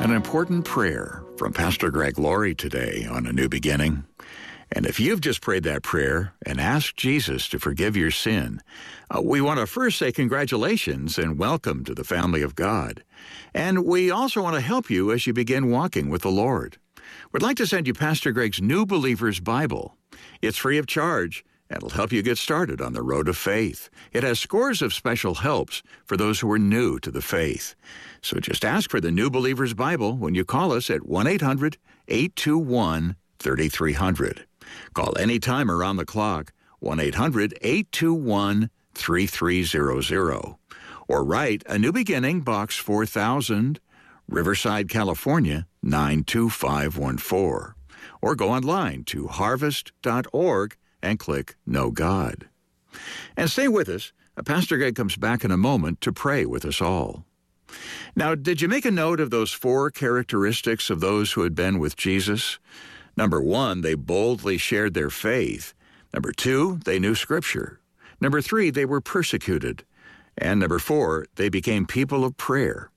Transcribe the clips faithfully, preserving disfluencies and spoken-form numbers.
An important prayer from Pastor Greg Laurie today on A New Beginning. And if you've just prayed that prayer and asked Jesus to forgive your sin, uh, we want to first say congratulations and welcome to the family of God. And we also want to help you as you begin walking with the Lord. We'd like to send you Pastor Greg's New Believer's Bible. It's free of charge, and it'll help you get started on the road of faith. It has scores of special helps for those who are new to the faith. So just ask for the New Believer's Bible when you call us at one eight hundred, eight two one, three three zero zero. Call anytime around the clock, one eight hundred, eight two one, three three zero zero. Or write A New Beginning, Box four thousand, Riverside, California, nine two five one four. Or go online to harvest dot org and click Know God. And stay with us. Pastor Greg comes back in a moment to pray with us all. Now, did you make a note of those four characteristics of those who had been with Jesus? Number one, they boldly shared their faith. Number two, they knew Scripture. Number three, they were persecuted. And number four, they became people of prayer.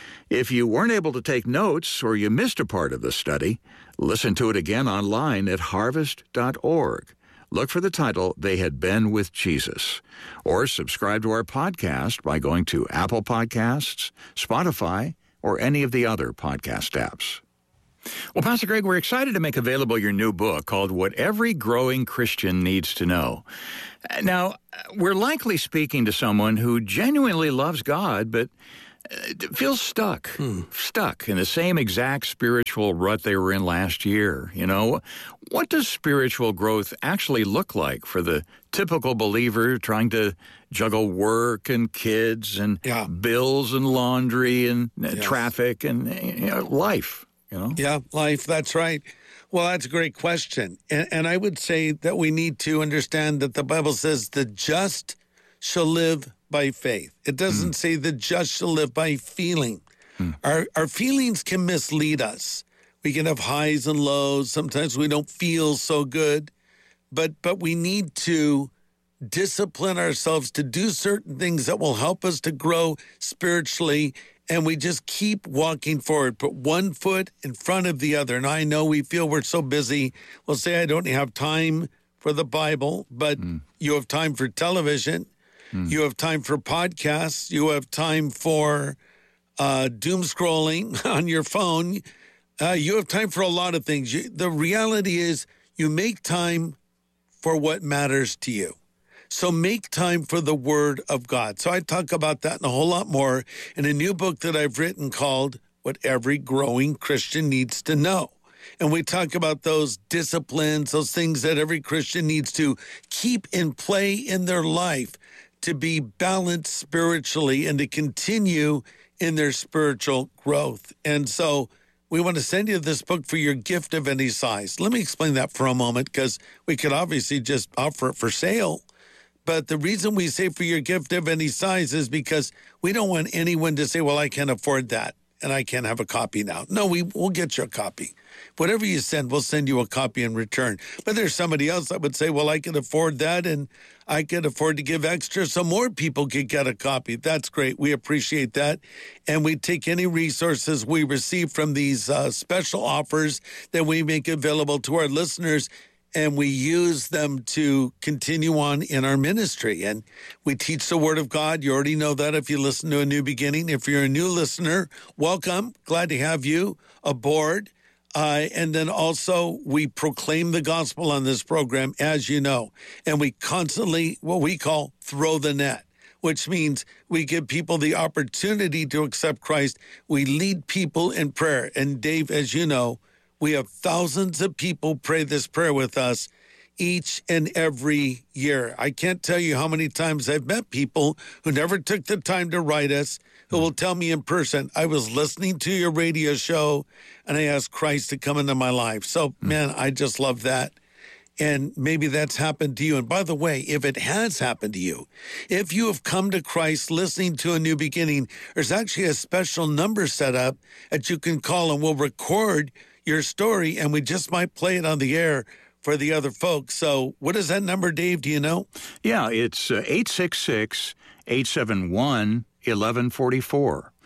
If you weren't able to take notes or you missed a part of the study, listen to it again online at harvest dot org. Look for the title, They Had Been with Jesus. Or subscribe to our podcast by going to Apple Podcasts, Spotify, or any of the other podcast apps. Well, Pastor Greg, we're excited to make available your new book called What Every Growing Christian Needs to Know. Now, we're likely speaking to someone who genuinely loves God, but feels stuck, hmm. stuck in the same exact spiritual rut they were in last year. You know, what does spiritual growth actually look like for the typical believer trying to juggle work and kids and yeah. bills and laundry and yes. traffic and you know, life? You know? Yeah, life, that's right. Well, that's a great question. And, and I would say that we need to understand that the Bible says the just shall live by faith. It doesn't mm. say the just shall live by feeling. Mm. Our our feelings can mislead us. We can have highs and lows. Sometimes we don't feel so good. But but we need to discipline ourselves to do certain things that will help us to grow spiritually. And we just keep walking forward, put one foot in front of the other. And I know we feel we're so busy. We'll say, I don't have time for the Bible, but mm. you have time for television. Mm. You have time for podcasts. You have time for uh, doom scrolling on your phone. Uh, you have time for a lot of things. You, the reality is you make time for what matters to you. So make time for the Word of God. So I talk about that and a whole lot more in a new book that I've written called What Every Growing Christian Needs to Know. And we talk about those disciplines, those things that every Christian needs to keep in play in their life to be balanced spiritually and to continue in their spiritual growth. And so we want to send you this book for your gift of any size. Let me explain that for a moment, because we could obviously just offer it for sale. But the reason we say for your gift of any size is because we don't want anyone to say, well, I can't afford that and I can't have a copy now. No, we will get you a copy. Whatever you send, we'll send you a copy in return. But there's somebody else that would say, well, I can afford that and I can afford to give extra so more people could get a copy. That's great. We appreciate that. And we take any resources we receive from these uh, special offers that we make available to our listeners, and we use them to continue on in our ministry. And we teach the Word of God. You already know that if you listen to A New Beginning. If you're a new listener, welcome. Glad to have you aboard. Uh, and then also we proclaim the gospel on this program, as you know. And we constantly, what we call, throw the net, which means we give people the opportunity to accept Christ. We lead people in prayer. And Dave, as you know, we have thousands of people pray this prayer with us each and every year. I can't tell you how many times I've met people who never took the time to write us, who will tell me in person, I was listening to your radio show and I asked Christ to come into my life. So, man, I just love that. And maybe that's happened to you. And by the way, if it has happened to you, if you have come to Christ listening to A New Beginning, there's actually a special number set up that you can call and we'll record your story and we just might play it on the air for the other folks. So what is that number, Dave? Do you know? Yeah, it's uh, eight six six, eight seven one, one one four four.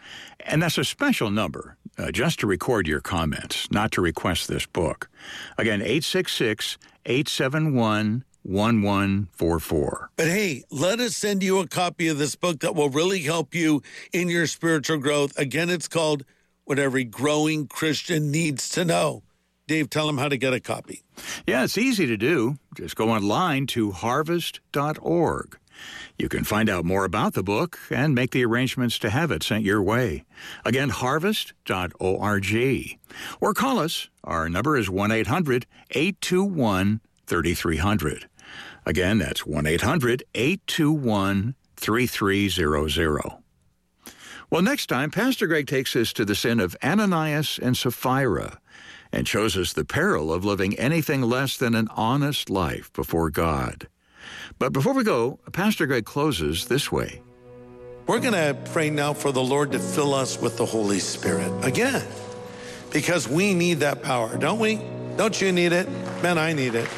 And that's a special number, uh, just to record your comments, not to request this book. Again, eight six six, eight seven one, one one four four. But hey, let us send you a copy of this book that will really help you in your spiritual growth. Again, it's called What Every Growing Christian Needs to Know. Dave, tell them how to get a copy. Yeah, it's easy to do. Just go online to harvest dot org. You can find out more about the book and make the arrangements to have it sent your way. Again, harvest dot org. Or call us. Our number is one eight hundred, eight two one, three three zero zero. Again, that's one eight hundred, eight two one, three three zero zero. Well, next time, Pastor Greg takes us to the sin of Ananias and Sapphira and shows us the peril of living anything less than an honest life before God. But before we go, Pastor Greg closes this way. We're going to pray now for the Lord to fill us with the Holy Spirit again, because we need that power, don't we? Don't you need it? Man, I need it.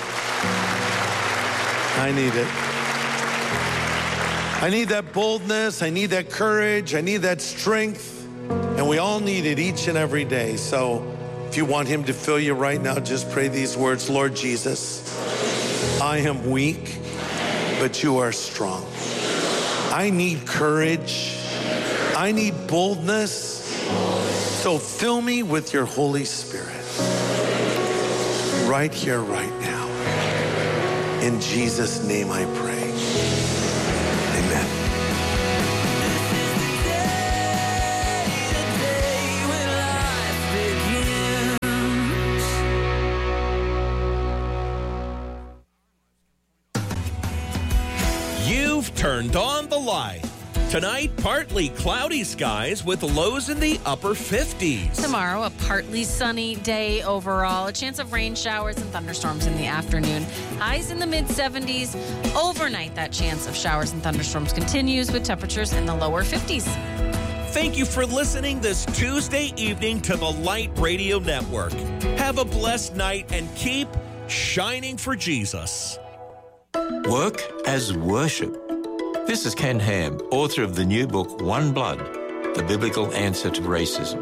I need it. I need that boldness. I need that courage. I need that strength. And we all need it each and every day. So if you want him to fill you right now, just pray these words. Lord Jesus, I am weak, but you are strong. I need courage. I need boldness. So fill me with your Holy Spirit right here, right now. In Jesus' name I pray. Amen. You've turned on the light. Tonight, partly cloudy skies with lows in the upper fifties. Tomorrow, a partly sunny day overall. A chance of rain showers and thunderstorms in the afternoon. Highs in the mid seventies. Overnight, that chance of showers and thunderstorms continues with temperatures in the lower fifties. Thank you for listening this Tuesday evening to the Light Radio Network. Have a blessed night and keep shining for Jesus. Work as worship. This is Ken Ham, author of the new book, One Blood, The Biblical Answer to Racism.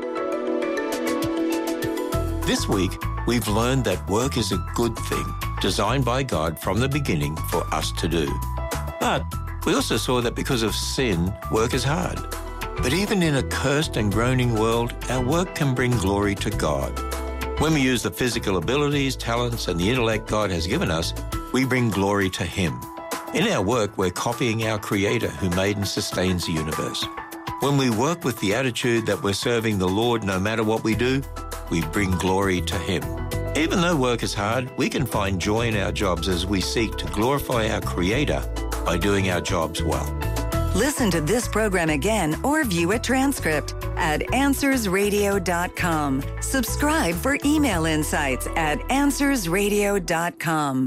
This week, we've learned that work is a good thing, designed by God from the beginning for us to do. But we also saw that because of sin, work is hard. But even in a cursed and groaning world, our work can bring glory to God. When we use the physical abilities, talents, and the intellect God has given us, we bring glory to Him. In our work, we're copying our Creator who made and sustains the universe. When we work with the attitude that we're serving the Lord no matter what we do, we bring glory to Him. Even though work is hard, we can find joy in our jobs as we seek to glorify our Creator by doing our jobs well. Listen to this program again or view a transcript at answers radio dot com. Subscribe for email insights at answers radio dot com.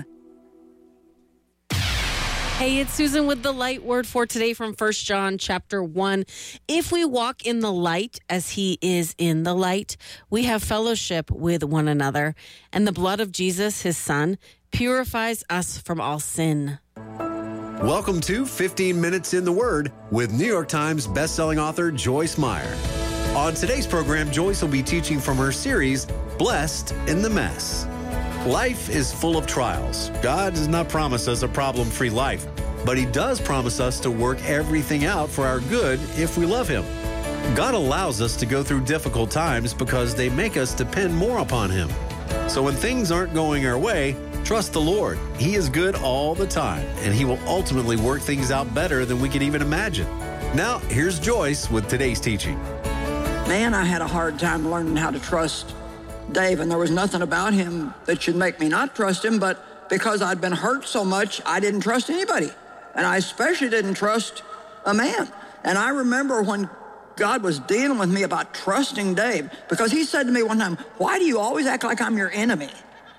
Hey, it's Susan with the light word for today from First John chapter one. If we walk in the light as he is in the light, we have fellowship with one another, and the blood of Jesus, his son, purifies us from all sin. Welcome to fifteen minutes in the Word with New York Times bestselling author Joyce Meyer. On today's program, Joyce will be teaching from her series, Blessed in the Mess. Life is full of trials. God does not promise us a problem-free life, but He does promise us to work everything out for our good if we love Him. God allows us to go through difficult times because they make us depend more upon Him. So when things aren't going our way, trust the Lord. He is good all the time, and He will ultimately work things out better than we could even imagine. Now, here's Joyce with today's teaching. Man, I had a hard time learning how to trust Dave, and there was nothing about him that should make me not trust him, but because I'd been hurt so much, I didn't trust anybody. And I especially didn't trust a man. And I remember when God was dealing with me about trusting Dave, because he said to me one time, "Why do you always act like I'm your enemy?"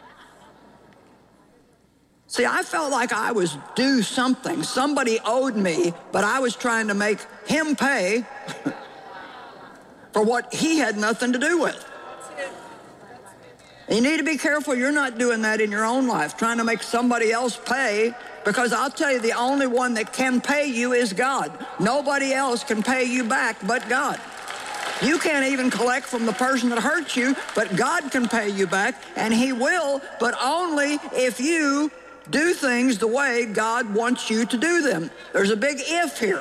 See, I felt like I was due something. Somebody owed me, but I was trying to make him pay for what he had nothing to do with. You need to be careful you're not doing that in your own life, trying to make somebody else pay, because I'll tell you, the only one that can pay you is God. Nobody else can pay you back but God. You can't even collect from the person that hurt you, but God can pay you back, and he will, but only if you do things the way God wants you to do them. There's a big if here.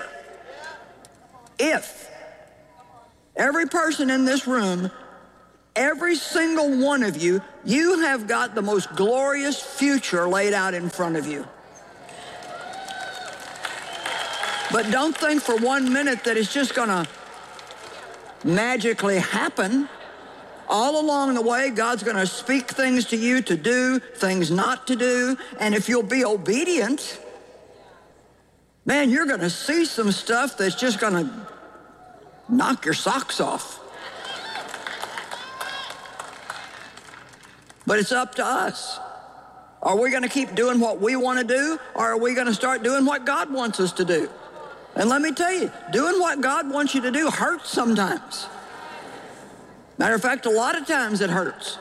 If. Every person in this room, every single one of you, you have got the most glorious future laid out in front of you. But don't think for one minute that it's just going to magically happen. All along the way, God's going to speak things to you to do, things not to do, and if you'll be obedient, man, you're going to see some stuff that's just going to knock your socks off. But it's up to us. Are we going to keep doing what we want to do, or are we going to start doing what God wants us to do? And let me tell you, doing what God wants you to do hurts sometimes. Matter of fact, a lot of times it hurts.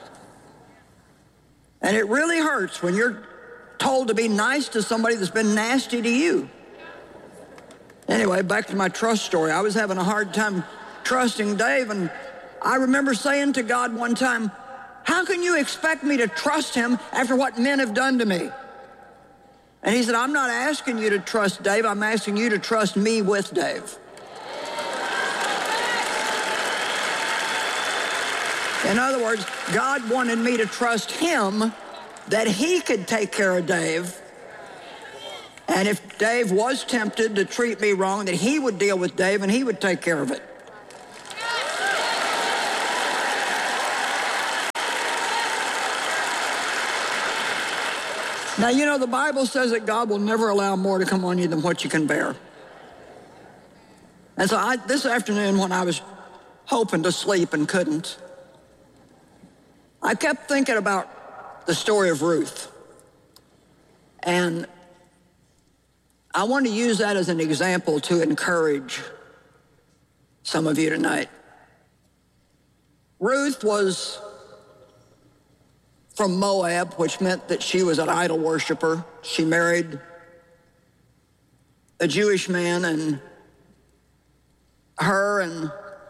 And it really hurts when you're told to be nice to somebody that's been nasty to you. Anyway, back to my trust story. I was having a hard time trusting Dave, and I remember saying to God one time, how can you expect me to trust him after what men have done to me? And he said, I'm not asking you to trust Dave, I'm asking you to trust me with Dave. In other words, God wanted me to trust him that he could take care of Dave. And if Dave was tempted to treat me wrong, that he would deal with Dave and he would take care of it. Now, you know, the Bible says that God will never allow more to come on you than what you can bear. And so I, this afternoon when I was hoping to sleep and couldn't, I kept thinking about the story of Ruth. And I want to use that as an example to encourage some of you tonight. Ruth was from Moab, which meant that she was an idol worshiper. She married a Jewish man, and her and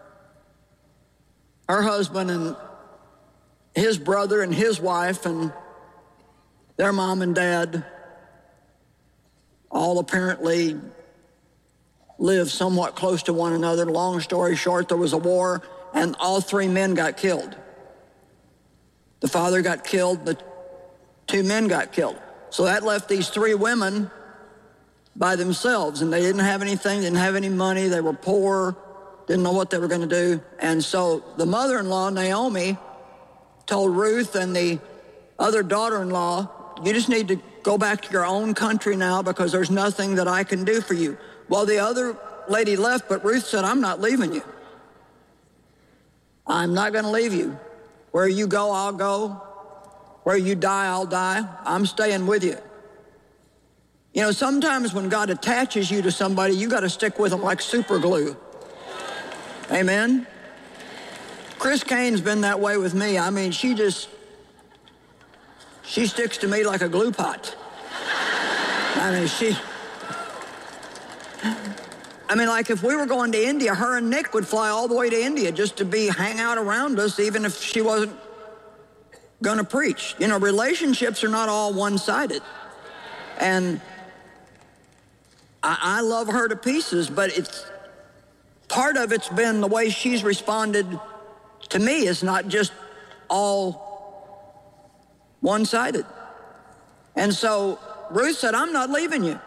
her husband and his brother and his wife and their mom and dad all apparently lived somewhat close to one another. Long story short, there was a war, and all three men got killed. The father got killed, the two men got killed. So that left these three women by themselves, and they didn't have anything, didn't have any money, they were poor, didn't know what they were going to do. And so the mother-in-law, Naomi, told Ruth and the other daughter-in-law, you just need to go back to your own country now because there's nothing that I can do for you. Well, the other lady left, but Ruth said, I'm not leaving you. I'm not going to leave you. Where you go, I'll go. Where you die, I'll die. I'm staying with you. You know, sometimes when God attaches you to somebody, you got to stick with them like super glue. Amen? Chris Kane's been that way with me. I mean, she just, she sticks to me like a glue pot. I mean, she, I mean, like if we were going to India, her and Nick would fly all the way to India just to be, hang out around us, even if she wasn't going to preach. You know, relationships are not all one-sided. And I, I love her to pieces, but it's, part of it's been the way she's responded to me is not just all one-sided. And so Ruth said, I'm not leaving you.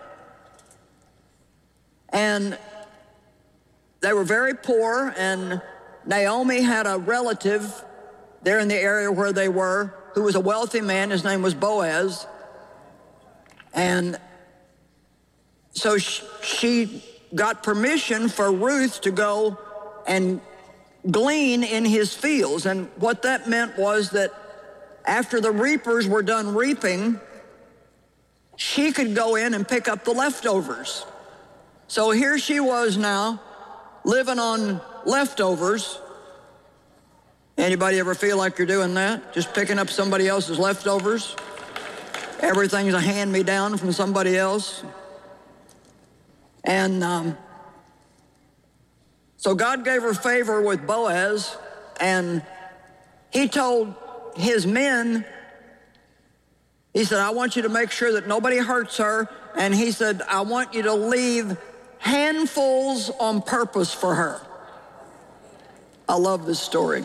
And they were very poor, and Naomi had a relative there in the area where they were who was a wealthy man. His name was Boaz. And so she, she got permission for Ruth to go and glean in his fields. And what that meant was that after the reapers were done reaping, she could go in and pick up the leftovers. So here she was now, living on leftovers. Anybody ever feel like you're doing that? Just picking up somebody else's leftovers? Everything's a hand-me-down from somebody else. And um, So God gave her favor with Boaz, and he told his men, he said, I want you to make sure that nobody hurts her. And he said, I want you to leave handfuls on purpose for her. I love this story.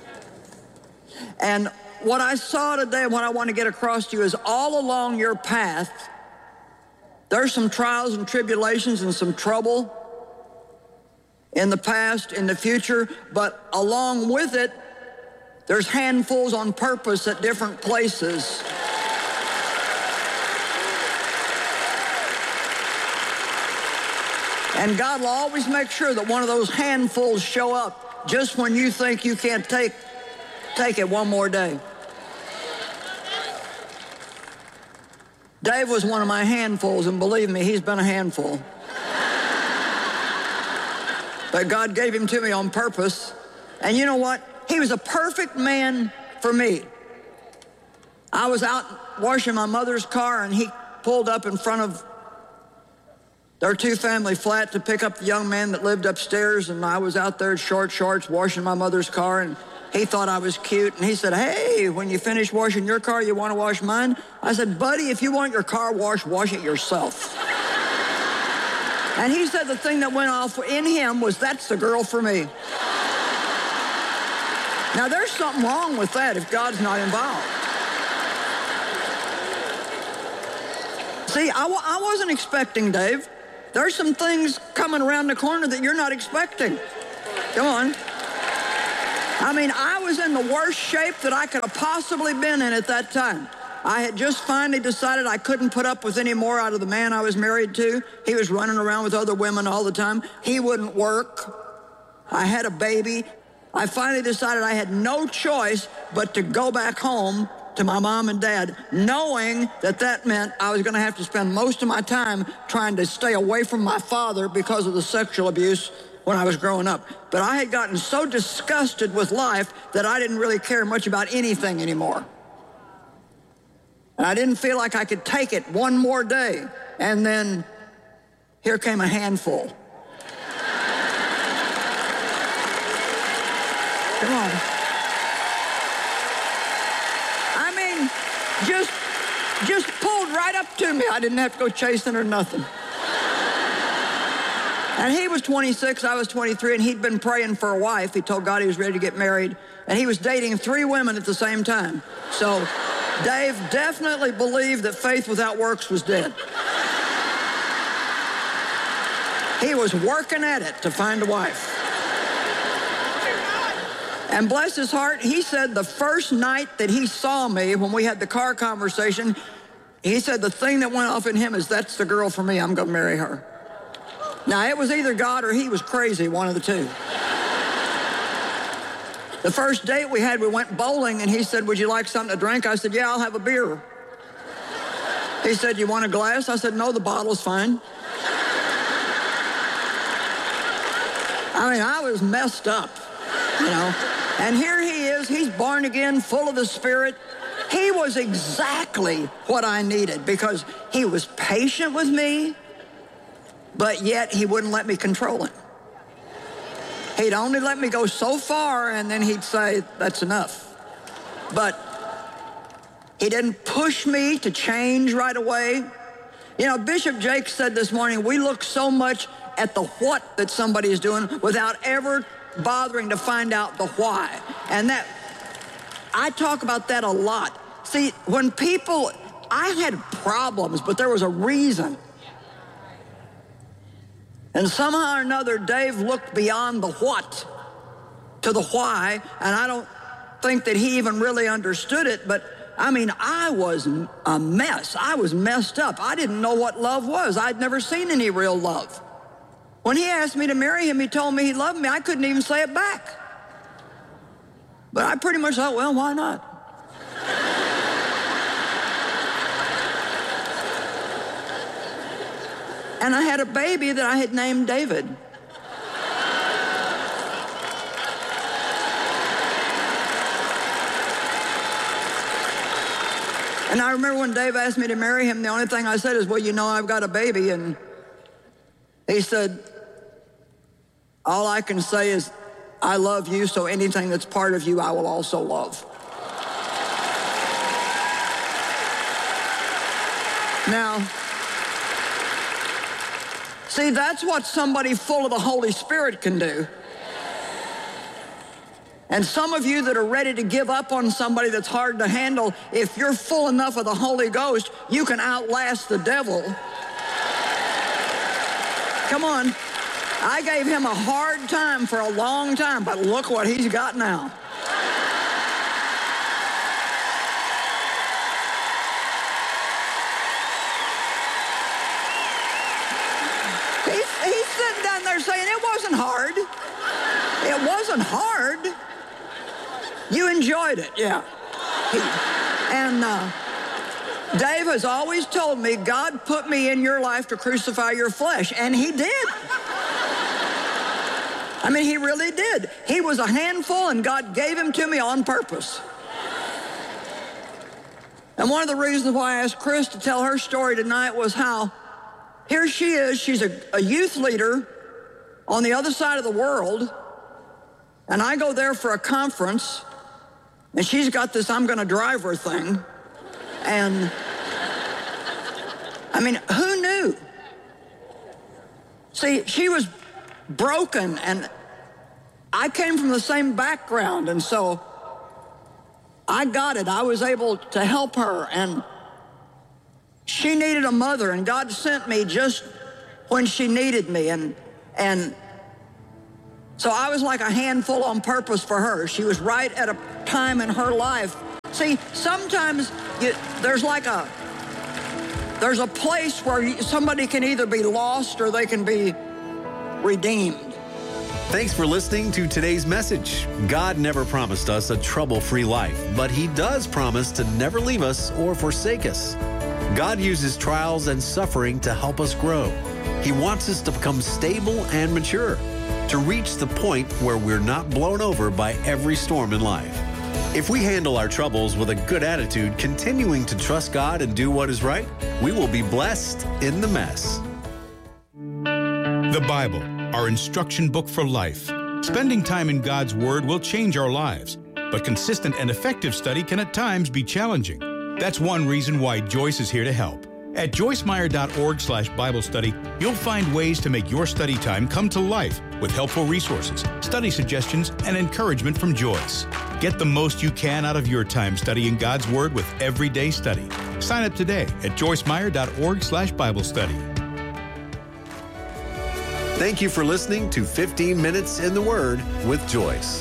And what I saw today and what I want to get across to you is all along your path, there's some trials and tribulations and some trouble in the past, in the future, but along with it, there's handfuls on purpose at different places. And God will always make sure that one of those handfuls show up just when you think you can't take, take it one more day. Dave was one of my handfuls, and believe me, he's been a handful. But God gave him to me on purpose. And you know what? He was a perfect man for me. I was out washing my mother's car, and he pulled up in front of their two-family flat to pick up the young man that lived upstairs, and I was out there in short shorts washing my mother's car, and he thought I was cute, and he said, hey, when you finish washing your car, you want to wash mine? I said, buddy, if you want your car washed, wash it yourself. And he said the thing that went off in him was, that's the girl for me. Now, there's something wrong with that if God's not involved. See, I, w- I wasn't expecting Dave. There's some things coming around the corner that you're not expecting. Come on. I mean, I was in the worst shape that I could have possibly been in at that time. I had just finally decided I couldn't put up with any more out of the man I was married to. He was running around with other women all the time. He wouldn't work. I had a baby. I finally decided I had no choice but to go back home to my mom and dad, knowing that that meant I was going to have to spend most of my time trying to stay away from my father because of the sexual abuse when I was growing up. But I had gotten so disgusted with life that I didn't really care much about anything anymore. And I didn't feel like I could take it one more day. And then here came a handful. Come on. I mean, just, just pulled right up to me. I didn't have to go chasing or nothing. And he was twenty-six, I was twenty-three, and he'd been praying for a wife. He told God he was ready to get married, and he was dating three women at the same time. So Dave definitely believed that faith without works was dead. He was working at it to find a wife. And bless his heart, he said the first night that he saw me, when we had the car conversation, he said the thing that went off in him is, that's the girl for me, I'm going to marry her. Now, it was either God or he was crazy, one of the two. The first date we had, we went bowling, and he said, would you like something to drink? I said, yeah, I'll have a beer. He said, you want a glass? I said, no, the bottle's fine. I mean, I was messed up, you know. And here he is, he's born again, full of the Spirit. He was exactly what I needed because he was patient with me, but yet he wouldn't let me control him. He'd only let me go so far, and then he'd say, that's enough. But he didn't push me to change right away. You know, Bishop Jake said this morning, we look so much at the what that somebody is doing without ever bothering to find out the why. And that, I talk about that a lot. See, when people, I had problems, but there was a reason. And somehow or another, Dave looked beyond the what to the why, and I don't think that he even really understood it, but I mean, I was a mess. I was messed up. I didn't know what love was. I'd never seen any real love. When he asked me to marry him, he told me he loved me. I couldn't even say it back. But I pretty much thought, well, why not? And I had a baby that I had named David. And I remember when Dave asked me to marry him, the only thing I said is, well, you know, I've got a baby. And he said, all I can say is, I love you, so anything that's part of you, I will also love. Now, see, that's what somebody full of the Holy Spirit can do. And some of you that are ready to give up on somebody that's hard to handle, if you're full enough of the Holy Ghost, you can outlast the devil. Come on. I gave him a hard time for a long time, but look what he's got now. He's, he's sitting down there saying, it wasn't hard. It wasn't hard. You enjoyed it, yeah. He, and uh, Dave has always told me, God put me in your life to crucify your flesh, and he did. I mean, he really did. He was a handful, and God gave him to me on purpose. And one of the reasons why I asked Chris to tell her story tonight was how here she is, she's a, a youth leader on the other side of the world, and I go there for a conference, and she's got this I'm gonna drive her thing. And I mean, who knew? See, she was broken, and I came from the same background, and so I got it. I was able to help her, and she needed a mother, and God sent me just when she needed me, and and so I was like a handful on purpose for her. She was right at a time in her life. See, sometimes you, there's like a, there's a place where you, somebody can either be lost or they can be redeemed. Thanks for listening to today's message. God never promised us a trouble-free life, but he does promise to never leave us or forsake us. God uses trials and suffering to help us grow. He wants us to become stable and mature, to reach the point where we're not blown over by every storm in life. If we handle our troubles with a good attitude, continuing to trust God and do what is right, we will be blessed in the mess. The Bible, our instruction book for life. Spending time in God's Word will change our lives, but consistent and effective study can at times be challenging. That's one reason why Joyce is here to help. At joyce meyer dot org slash Bible study, you'll find ways to make your study time come to life with helpful resources, study suggestions, and encouragement from Joyce. Get the most you can out of your time studying God's Word with Everyday Study. Sign up today at joyce meyer dot org slash Bible study. Thank you for listening to fifteen minutes in the Word with Joyce.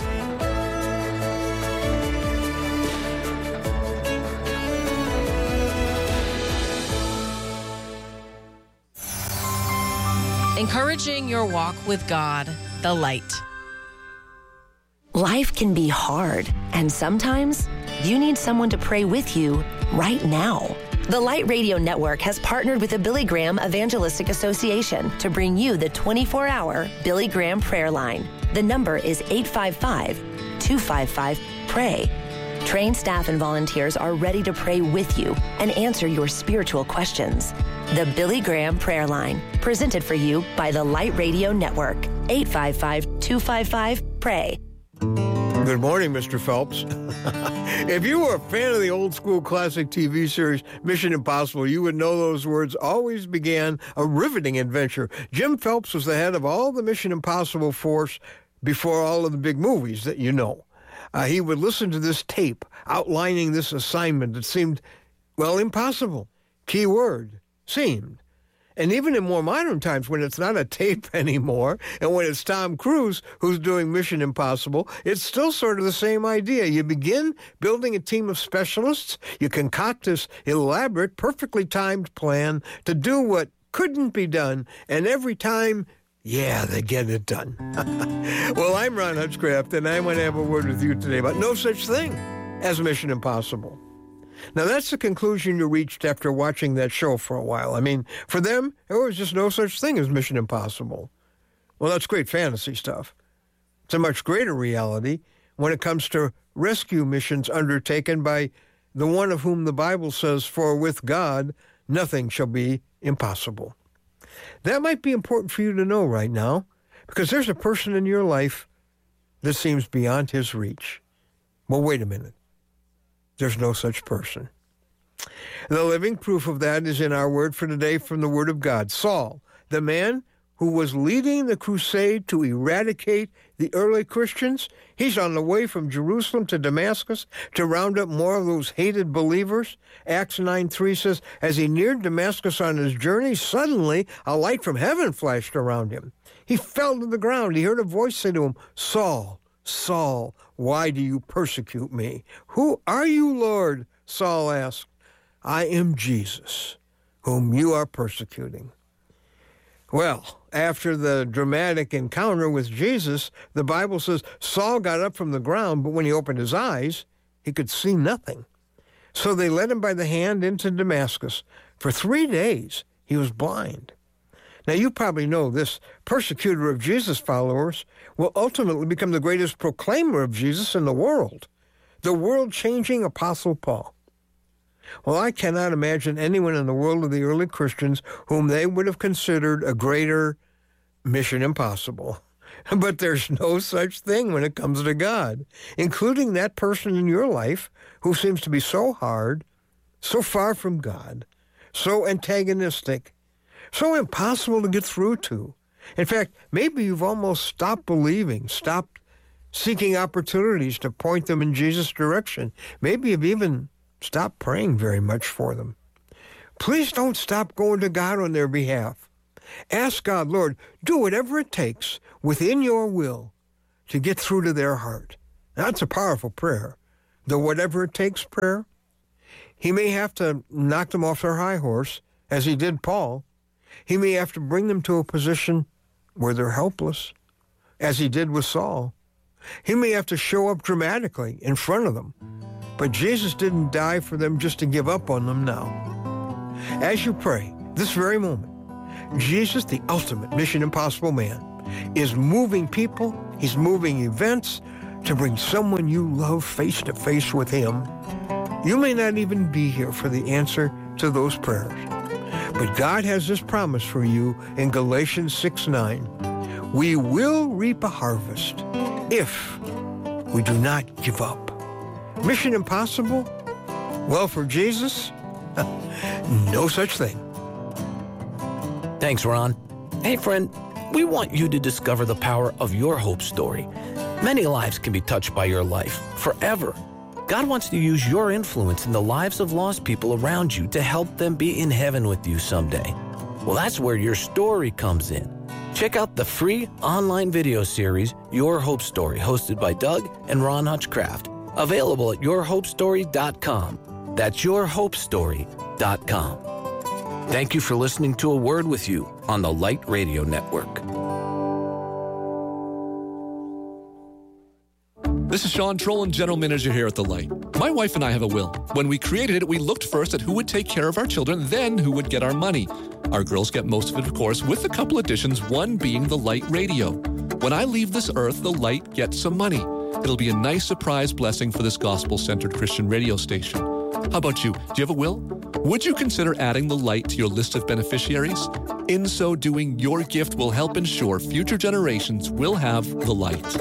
Encouraging your walk with God, the light. Life can be hard, and sometimes you need someone to pray with you right now. The Light Radio Network has partnered with the Billy Graham Evangelistic Association to bring you the twenty-four hour Billy Graham prayer line. The number is eight five five, two five five, pray. Trained staff and volunteers are ready to pray with you and answer your spiritual questions. The Billy Graham Prayer Line, presented for you by the Light Radio Network. eight five five, two five five, pray. Good morning, Mister Phelps. If you were a fan of the old school classic T V series Mission Impossible, you would know those words always began a riveting adventure. Jim Phelps was the head of all the Mission Impossible force before all of the big movies that you know. Uh, he would listen to this tape outlining this assignment that seemed, well, impossible. Key word, seemed. And even in more modern times, when it's not a tape anymore, and when it's Tom Cruise who's doing Mission Impossible, it's still sort of the same idea. You begin building a team of specialists, you concoct this elaborate, perfectly timed plan to do what couldn't be done, and every time, yeah, they get it done. Well, I'm Ron Hutchcraft, and I want to have a word with you today about no such thing as Mission Impossible. Now, that's the conclusion you reached after watching that show for a while. I mean, for them, there was just no such thing as Mission Impossible. Well, that's great fantasy stuff. It's a much greater reality when it comes to rescue missions undertaken by the one of whom the Bible says, "For with God, nothing shall be impossible." That might be important for you to know right now, Because there's a person in your life that seems beyond his reach. Well, wait a minute. There's no such person. The living proof of that is in our word for today from the Word of God. Saul, the man who was leading the crusade to eradicate the early Christians, he's on the way from Jerusalem to Damascus to round up more of those hated believers. Acts nine three says, as he neared Damascus on his journey, suddenly a light from heaven flashed around him. He fell to the ground. He heard a voice say to him, Saul, Saul, why do you persecute me? Who are you, Lord? Saul asked. I am Jesus, whom you are persecuting. Well, after the dramatic encounter with Jesus, the Bible says Saul got up from the ground, but when he opened his eyes, he could see nothing. So they led him by the hand into Damascus. For three days, he was blind. Now, you probably know this persecutor of Jesus followers will ultimately become the greatest proclaimer of Jesus in the world, the world-changing Apostle Paul. Well, I cannot imagine anyone in the world of the early Christians whom they would have considered a greater mission impossible. But there's no such thing when it comes to God, including that person in your life who seems to be so hard, so far from God, so antagonistic, so impossible to get through to. In fact, maybe you've almost stopped believing, stopped seeking opportunities to point them in Jesus' direction. Maybe you've even stopped praying very much for them. Please don't stop going to God on their behalf. Ask God, Lord, do whatever it takes within your will to get through to their heart. That's a powerful prayer. The whatever it takes prayer. He may have to knock them off their high horse, as he did Paul. He may have to bring them to a position where they're helpless, as he did with Saul. He may have to show up dramatically in front of them. But Jesus didn't die for them just to give up on them now. As you pray, this very moment, Jesus, the ultimate Mission Impossible man, is moving people, he's moving events to bring someone you love face to face with him. You may not even be here for the answer to those prayers. But God has this promise for you in Galatians six nine. We will reap a harvest if we do not give up. Mission impossible? Well, for Jesus, no such thing. Thanks, Ron. Hey, friend, we want you to discover the power of your hope story. Many lives can be touched by your life forever. God wants to use your influence in the lives of lost people around you to help them be in heaven with you someday. Well, that's where your story comes in. Check out the free online video series, Your Hope Story, hosted by Doug and Ron Hutchcraft. Available at your hope story dot com. That's your hope story dot com. Thank you for listening to A Word with You on the Light Radio Network. This is Sean Trollan, General Manager here at The Light. My wife and I have a will. When we created it, we looked first at who would take care of our children, then who would get our money. Our girls get most of it, of course, with a couple additions, one being The Light Radio. When I leave this earth, The Light gets some money. It'll be a nice surprise blessing for this gospel-centered Christian radio station. How about you? Do you have a will? Would you consider adding The Light to your list of beneficiaries? In so doing, your gift will help ensure future generations will have The Light.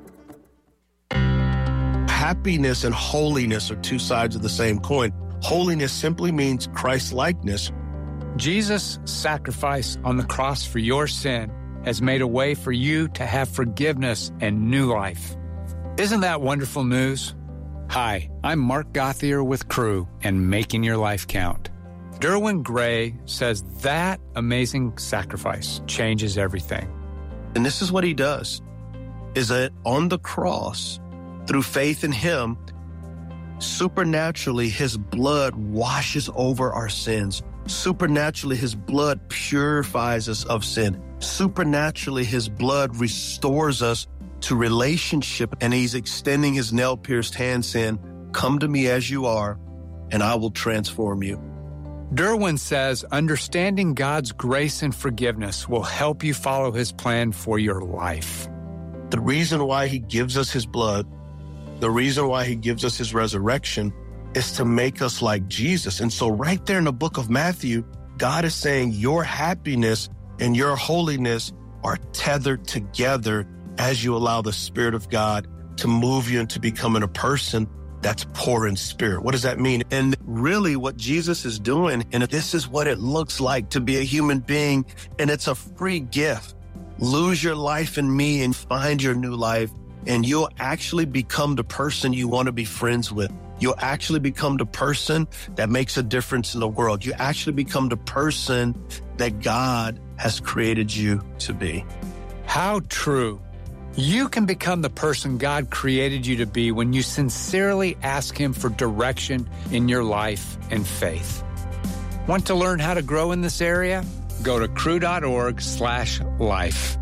Happiness and holiness are two sides of the same coin. Holiness simply means Christ-likeness. Jesus' sacrifice on the cross for your sin has made a way for you to have forgiveness and new life. Isn't that wonderful news? Hi, I'm Mark Gothier with Crew and Making Your Life Count. Derwin Gray says that amazing sacrifice changes everything. And this is what he does, is that on the cross, through faith in him, supernaturally his blood washes over our sins. Supernaturally, his blood purifies us of sin. Supernaturally, his blood restores us to relationship, and he's extending his nail-pierced hand saying, come to me as you are, and I will transform you. Derwin says understanding God's grace and forgiveness will help you follow his plan for your life. The reason why he gives us his blood, the reason why he gives us his resurrection is to make us like Jesus. And so right there in the book of Matthew, God is saying your happiness and your holiness are tethered together as you allow the Spirit of God to move you into becoming a person that's poor in spirit. What does that mean? And really what Jesus is doing, and this is what it looks like to be a human being, and it's a free gift. Lose your life in me and find your new life, and you'll actually become the person you want to be friends with. You'll actually become the person that makes a difference in the world. You actually become the person that God has created you to be. How true. You can become the person God created you to be when you sincerely ask Him for direction in your life and faith. Want to learn how to grow in this area? Go to cru.org slash life.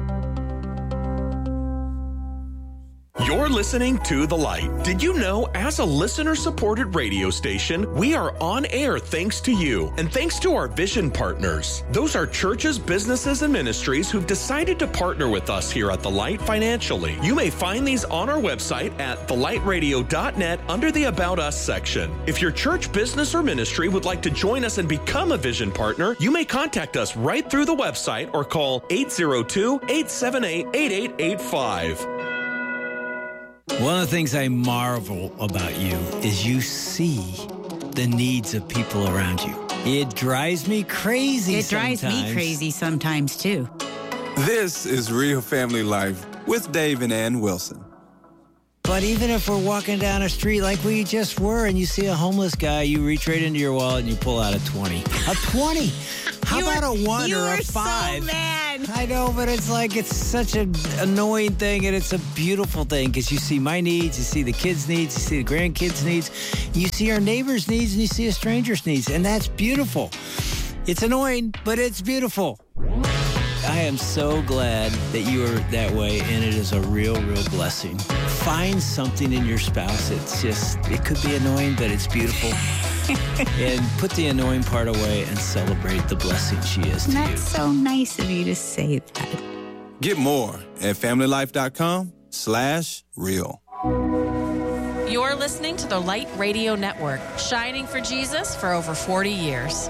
You're listening to The Light. Did you know, as a listener-supported radio station, we are on air thanks to you and thanks to our vision partners. Those are churches, businesses, and ministries who've decided to partner with us here at The Light financially. You may find these on our website at the light radio dot net under the About Us section. If your church, business, or ministry would like to join us and become a vision partner, you may contact us right through the website or call eight zero two, eight seven eight, eight eight eight five. One of the things I marvel about you is you see the needs of people around you. It drives me crazy It drives sometimes. me crazy sometimes, too. This is Real Family Life with Dave and Ann Wilson. But even if we're walking down a street like we just were and you see a homeless guy, you reach right into your wallet and you pull out a twenty. A twenty! How You about were- a one you or a were so five? mad. I know, but it's like it's such an annoying thing and it's a beautiful thing because you see my needs, you see the kids' needs, you see the grandkids' needs, you see our neighbors' needs, and you see a stranger's needs, and that's beautiful. It's annoying, but it's beautiful. I am so glad that you are that way, and it is a real, real blessing. Find something in your spouse. It's just, it could be annoying, but it's beautiful. And put the annoying part away and celebrate the blessing she is to That's you. so nice of you to say that. Get more at familylife.com slash real. You're listening to the Light Radio Network, shining for Jesus for over forty years.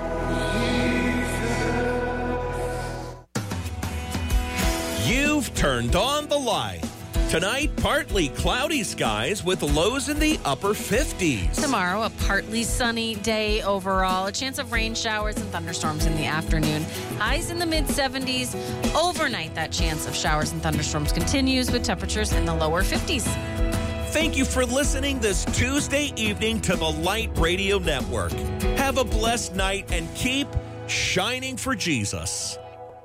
You've turned on the light. Tonight, partly cloudy skies with lows in the upper fifties. Tomorrow, a partly sunny day overall. A chance of rain showers and thunderstorms in the afternoon. Highs in the mid seventies. Overnight, that chance of showers and thunderstorms continues with temperatures in the lower fifties. Thank you for listening this Tuesday evening to the Light Radio Network. Have a blessed night and keep shining for Jesus.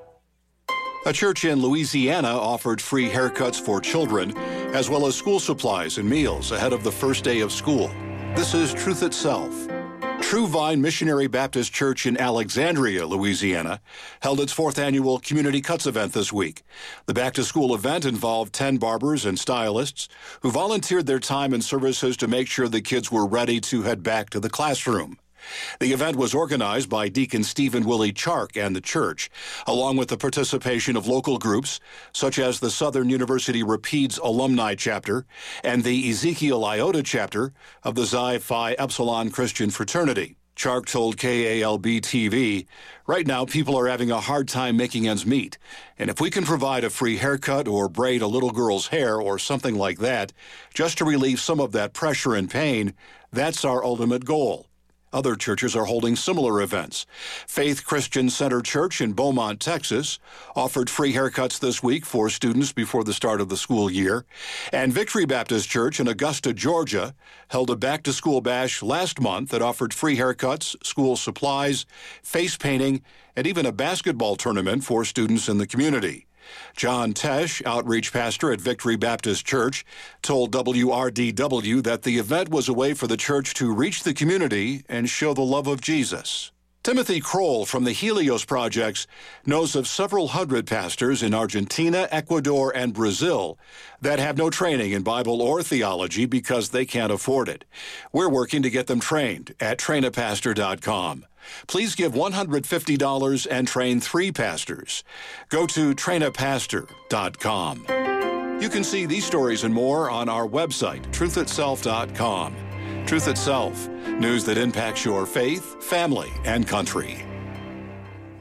A church in Louisiana offered free haircuts for children, as well as school supplies and meals ahead of the first day of school. This is Truth Itself. True Vine Missionary Baptist Church in Alexandria, Louisiana, held its fourth annual Community Cuts event this week. The back-to-school event involved ten barbers and stylists who volunteered their time and services to make sure the kids were ready to head back to the classroom. The event was organized by Deacon Stephen Willie Chark and the church, along with the participation of local groups such as the Southern University Rapides Alumni Chapter and the Ezekiel Iota Chapter of the Xi Phi Epsilon Christian Fraternity. Chark told K A L B T V, right now people are having a hard time making ends meet, and if we can provide a free haircut or braid a little girl's hair or something like that, just to relieve some of that pressure and pain, that's our ultimate goal. Other churches are holding similar events. Faith Christian Center Church in Beaumont, Texas, offered free haircuts this week for students before the start of the school year. And Victory Baptist Church in Augusta, Georgia, held a back-to-school bash last month that offered free haircuts, school supplies, face painting, and even a basketball tournament for students in the community. John Tesh, outreach pastor at Victory Baptist Church, told W R D W that the event was a way for the church to reach the community and show the love of Jesus. Timothy Kroll from the Helios Projects knows of several hundred pastors in Argentina, Ecuador, and Brazil that have no training in Bible or theology because they can't afford it. We're working to get them trained at train a pastor dot com. Please give one hundred fifty dollars and train three pastors. Go to train a pastor dot com. You can see these stories and more on our website, truth itself dot com. Truth Itself, news that impacts your faith, family, and country.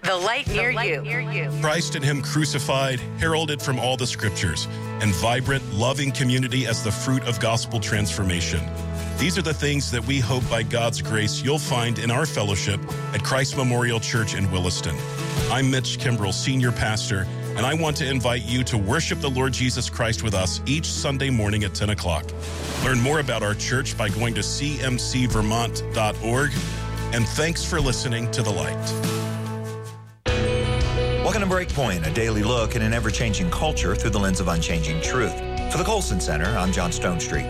The light near you. Christ and Him crucified, heralded from all the scriptures, and vibrant, loving community as the fruit of gospel transformation. These are the things that we hope by God's grace you'll find in our fellowship at Christ Memorial Church in Williston. I'm Mitch Kimbrell, Senior Pastor, and I want to invite you to worship the Lord Jesus Christ with us each Sunday morning at ten o'clock. Learn more about our church by going to c m c vermont dot org. And thanks for listening to The Light. Welcome to Breakpoint, a daily look at an ever-changing culture through the lens of unchanging truth. For the Colson Center, I'm John Stonestreet.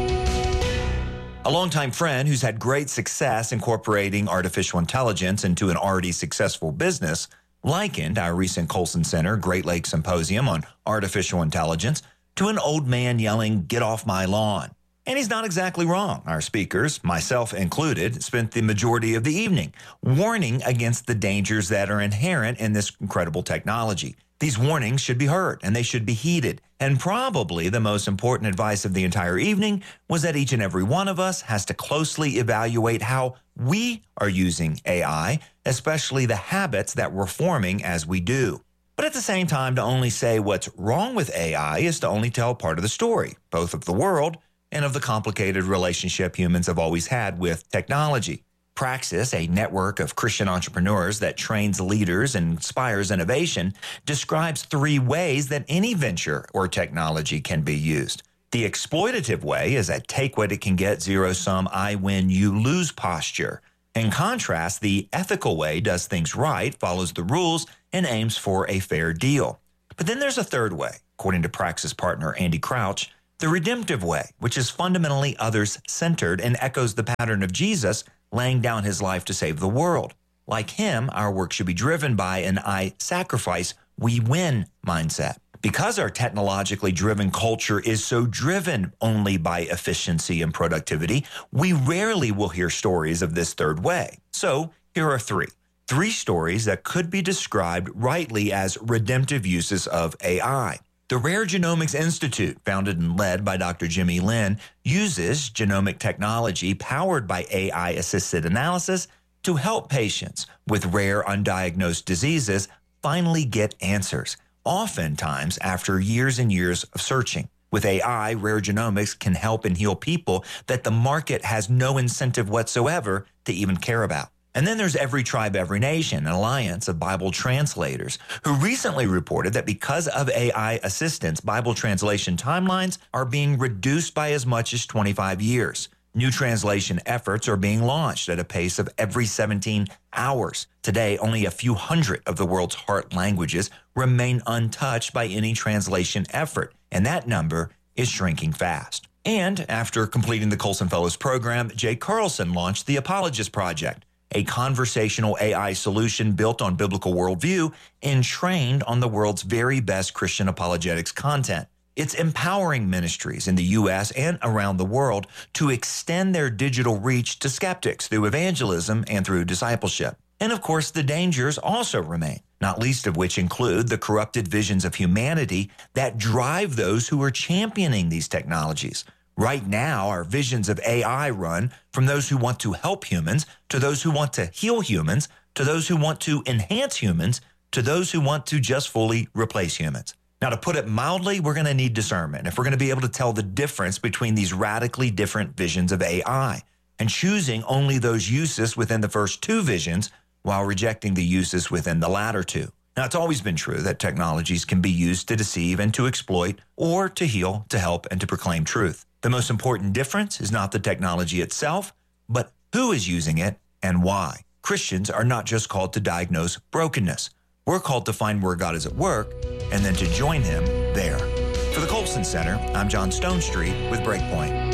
A longtime friend who's had great success incorporating artificial intelligence into an already successful business likened our recent Colson Center Great Lakes Symposium on artificial intelligence to an old man yelling, "Get off my lawn." And he's not exactly wrong. Our speakers, myself included, spent the majority of the evening warning against the dangers that are inherent in this incredible technology. These warnings should be heard and they should be heeded. And probably the most important advice of the entire evening was that each and every one of us has to closely evaluate how we are using A I, especially the habits that we're forming as we do. But at the same time, to only say what's wrong with A I is to only tell part of the story, both of the world and of the complicated relationship humans have always had with technology. Praxis, a network of Christian entrepreneurs that trains leaders and inspires innovation, describes three ways that any venture or technology can be used. The exploitative way is a take what it can get, zero-sum, I win, you lose posture. In contrast, the ethical way does things right, follows the rules, and aims for a fair deal. But then there's a third way, according to Praxis partner Andy Crouch, the redemptive way, which is fundamentally others-centered and echoes the pattern of Jesus laying down his life to save the world. Like him, our work should be driven by an I sacrifice, we win mindset. Because our technologically driven culture is so driven only by efficiency and productivity, we rarely will hear stories of this third way. So here are three. Three stories that could be described rightly as redemptive uses of A I. The Rare Genomics Institute, founded and led by Doctor Jimmy Lin, uses genomic technology powered by A I-assisted analysis to help patients with rare undiagnosed diseases finally get answers, oftentimes after years and years of searching. With A I, Rare Genomics can help and heal people that the market has no incentive whatsoever to even care about. And then there's Every Tribe, Every Nation, an alliance of Bible translators, who recently reported that because of A I assistance, Bible translation timelines are being reduced by as much as twenty-five years. New translation efforts are being launched at a pace of every seventeen hours. Today, only a few hundred of the world's heart languages remain untouched by any translation effort, and that number is shrinking fast. And after completing the Colson Fellows program, Jay Carlson launched the Apologist Project, a conversational A I solution built on biblical worldview and trained on the world's very best Christian apologetics content. It's empowering ministries in the U S and around the world to extend their digital reach to skeptics through evangelism and through discipleship. And of course, the dangers also remain, not least of which include the corrupted visions of humanity that drive those who are championing these technologies. Right now, our visions of A I run from those who want to help humans, to those who want to heal humans, to those who want to enhance humans, to those who want to just fully replace humans. Now, to put it mildly, we're going to need discernment if we're going to be able to tell the difference between these radically different visions of A I and choosing only those uses within the first two visions while rejecting the uses within the latter two. Now, it's always been true that technologies can be used to deceive and to exploit, or to heal, to help, and to proclaim truth. The most important difference is not the technology itself, but who is using it and why. Christians are not just called to diagnose brokenness. We're called to find where God is at work and then to join him there. For the Colson Center, I'm John Stonestreet with Breakpoint.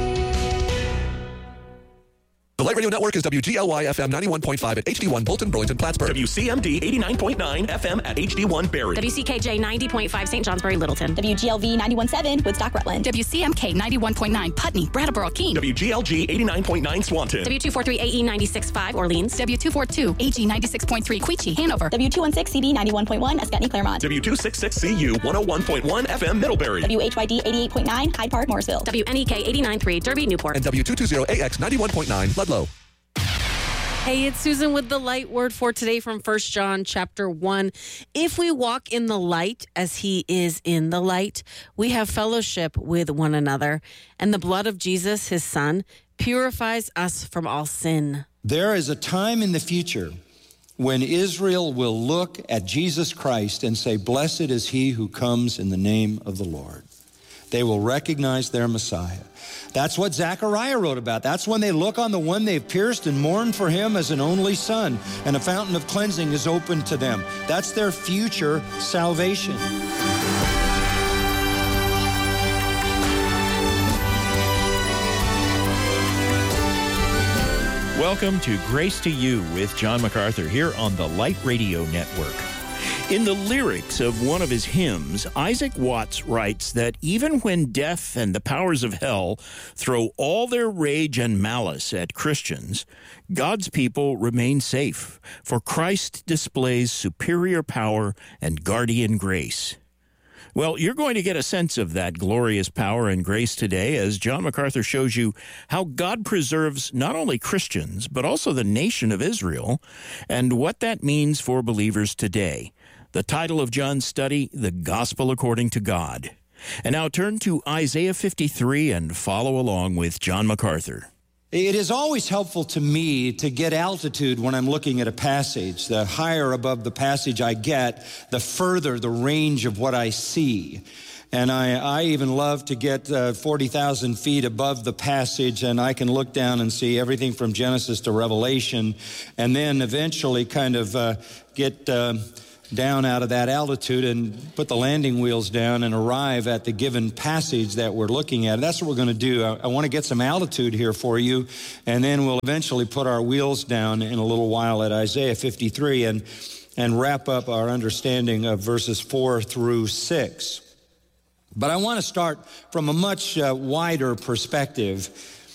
The Light Radio Network is W G L Y F M ninety-one point five at H D one Bolton, Burlington, Plattsburgh. W C M D eighty-nine point nine F M at H D one Barrie. W C K J ninety point five Saint Johnsbury, Littleton. W G L V ninety-one point seven Woodstock, Rutland. W C M K ninety-one point nine Putney, Brattleboro, Keene. W G L G eighty-nine point nine Swanton. W two forty-three A E ninety-six point five Orleans. W two forty-two A G ninety-six point three Queechee, Hanover. W two sixteen C B ninety-one point one Escutney, Claremont. W two sixty-six C U one oh one point one F M Middlebury. W H Y D eighty-eight point nine Hyde Park, Morrisville. W N E K eighty-nine point three Derby, Newport. And W two twenty A X ninety-one point nine Ludlow. Hey, it's Susan with the light word for today from First John chapter one. If we walk in the light as he is in the light, we have fellowship with one another. And the blood of Jesus, his son, purifies us from all sin. There is a time in the future when Israel will look at Jesus Christ and say, "Blessed is he who comes in the name of the Lord." They will recognize their Messiah. That's what Zechariah wrote about. That's when they look on the one they've pierced and mourn for him as an only son, and a fountain of cleansing is open to them. That's their future salvation. Welcome to Grace to You with John MacArthur here on the Light Radio Network. In the lyrics of one of his hymns, Isaac Watts writes that even when death and the powers of hell throw all their rage and malice at Christians, God's people remain safe, for Christ displays superior power and guardian grace. Well, you're going to get a sense of that glorious power and grace today as John MacArthur shows you how God preserves not only Christians, but also the nation of Israel, and what that means for believers today. The title of John's study, The Gospel According to God. And now turn to Isaiah fifty-three and follow along with John MacArthur. It is always helpful to me to get altitude when I'm looking at a passage. The higher above the passage I get, the further the range of what I see. And I, I even love to get uh, forty thousand feet above the passage, and I can look down and see everything from Genesis to Revelation, and then eventually kind of uh, get uh, down out of that altitude and put the landing wheels down and arrive at the given passage that we're looking at. That's what we're going to do. I, I want to get some altitude here for you, and then we'll eventually put our wheels down in a little while at Isaiah fifty-three and, and wrap up our understanding of verses four through six. But I want to start from a much uh, wider perspective.